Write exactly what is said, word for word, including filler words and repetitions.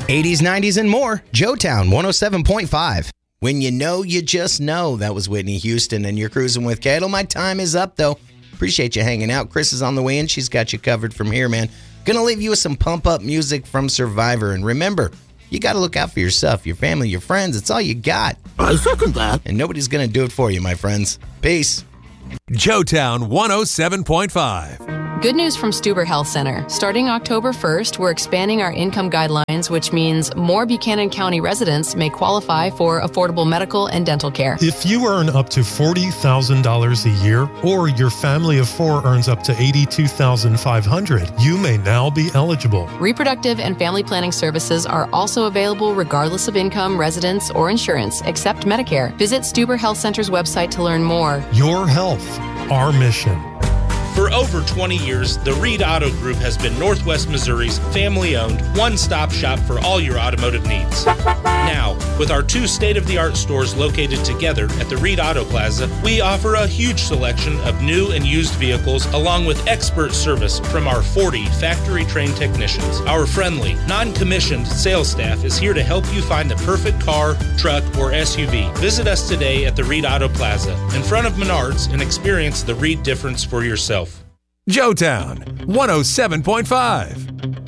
eighties, nineties, and more. Joetown one oh seven point five. When you know, you just know. That was Whitney Houston, and you're cruising with Cadel. My time is up, though. Appreciate you hanging out. Chris is on the way in. She's got you covered from here, man. Gonna leave you with some pump-up music from Survivor. And remember, you got to look out for yourself, your family, your friends. It's all you got. I second that. And nobody's going to do it for you, my friends. Peace. Joetown one oh seven point five. Good news from Stuber Health Center. Starting October first, we're expanding our income guidelines, which means more Buchanan County residents may qualify for affordable medical and dental care. If you earn up to forty thousand dollars a year, or your family of four earns up to eighty-two thousand five hundred dollars, you may now be eligible. Reproductive and family planning services are also available regardless of income, residence, or insurance, except Medicare. Visit Stuber Health Center's website to learn more. Your health, our mission. For over twenty years, the Reed Auto Group has been Northwest Missouri's family-owned, one-stop shop for all your automotive needs. Now, with our two state-of-the-art stores located together at the Reed Auto Plaza, we offer a huge selection of new and used vehicles along with expert service from our forty factory-trained technicians. Our friendly, non-commissioned sales staff is here to help you find the perfect car, truck, or S U V. Visit us today at the Reed Auto Plaza in front of Menards and experience the Reed difference for yourself. Joetown one oh seven point five.